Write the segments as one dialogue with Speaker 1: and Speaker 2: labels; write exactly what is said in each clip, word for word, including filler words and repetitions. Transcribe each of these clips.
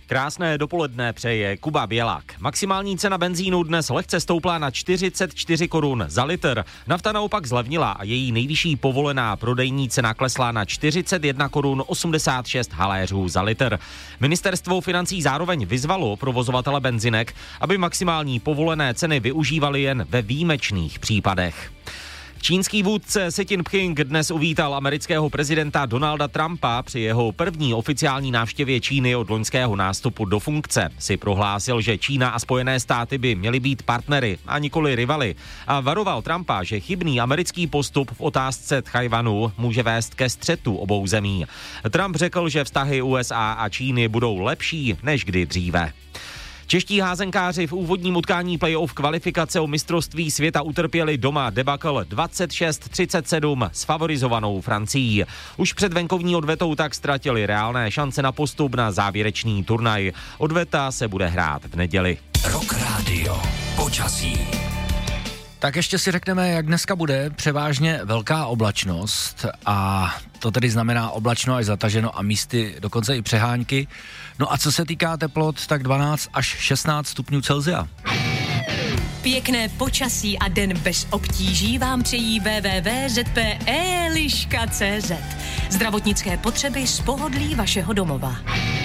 Speaker 1: Krásné dopoledne přeje Kuba Bělák. Maximální cena benzínu dnes lehce stoupla na čtyřicet čtyři korun za litr. Nafta naopak zlevnila a její nejvyšší povolená prodejní cena klesla na čtyřicet jedna korun osmdesát šest haléřů za litr. Ministerstvo financí zároveň vyzvalo provozovatele benzinek, aby maximální povolené ceny využívali jen ve výjimečných případech. Čínský vůdce Xi Jinping dnes uvítal amerického prezidenta Donalda Trumpa při jeho první oficiální návštěvě Číny od loňského nástupu do funkce. Xi prohlásil, že Čína a Spojené státy by měly být partnery a nikoli rivaly a varoval Trumpa, že chybný americký postup v otázce Tchaj-wanu může vést ke střetu obou zemí. Trump řekl, že vztahy U S A a Číny budou lepší než kdy dříve. Čeští házenkáři v úvodním utkání playoff kvalifikace o mistrovství světa utrpěli doma debakl dvacet šest třicet sedm s favorizovanou Francií. Už před venkovní odvetou tak ztratili reálné šance na postup na závěrečný turnaj. Odveta se bude hrát v neděli.
Speaker 2: Rock Radio. Počasí.
Speaker 3: Tak ještě si řekneme, jak dneska bude. Převážně velká oblačnost a to tedy znamená oblačno až zataženo a místy dokonce i přehánky. No a co se týká teplot, tak dvanáct až šestnáct stupňů Celsia.
Speaker 4: Pěkné počasí a den bez obtíží vám přejí w w w tečka z p eliška tečka c z. Zdravotnické potřeby z pohodlí vašeho domova.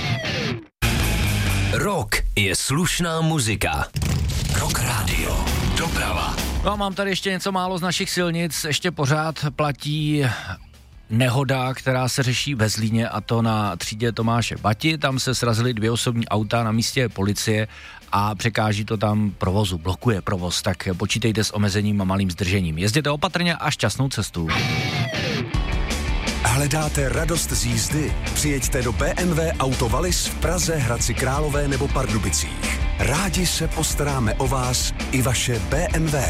Speaker 2: Rock je slušná muzika. Rock Radio. Doprava.
Speaker 3: No a mám tady ještě něco málo z našich silnic. Ještě pořád platí nehoda, která se řeší ve Zlíně, a to na třídě Tomáše Bati. Tam se srazily dvě osobní auta, na místě policie a překáží to tam provozu, blokuje provoz, tak počítejte s omezením a malým zdržením. Jezděte opatrně a šťastnou cestu.
Speaker 5: Hledáte radost z jízdy? Přijeďte do B M W Auto Wallis v Praze, Hradci Králové nebo Pardubicích. Rádi se postaráme o vás i vaše B M W.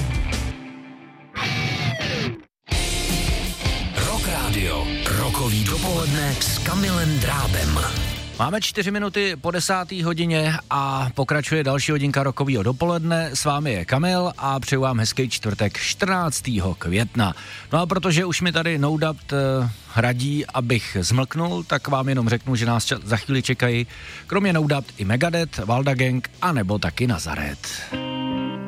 Speaker 2: Rock Radio. Rokový dopoledne s Kamilem Drábem.
Speaker 3: Máme čtyři minuty po desáté hodině a pokračuje další hodinka rokovýho dopoledne. S vámi je Kamil a přeju vám hezký čtvrtek čtrnáctého května. No a protože už mi tady No Doubt uh, hradí, abych zmlknul, tak vám jenom řeknu, že nás ča- za chvíli čekají kromě No Doubt i Megadeth, Valda Gang a nebo taky Nazaret.